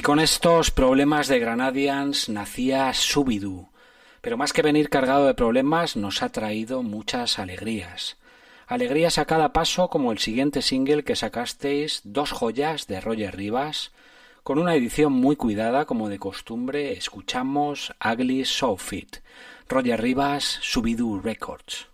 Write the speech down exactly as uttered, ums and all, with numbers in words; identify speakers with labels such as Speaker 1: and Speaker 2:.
Speaker 1: Y con estos problemas de Granadians nacía Shubidoo, pero más que venir cargado de problemas nos ha traído muchas alegrías. Alegrías a cada paso, como el siguiente single que sacasteis, Dos joyas de Roger Rivas, con una edición muy cuidada como de costumbre. Escuchamos Ugly So Fit, Roger Rivas, Shubidoo Records.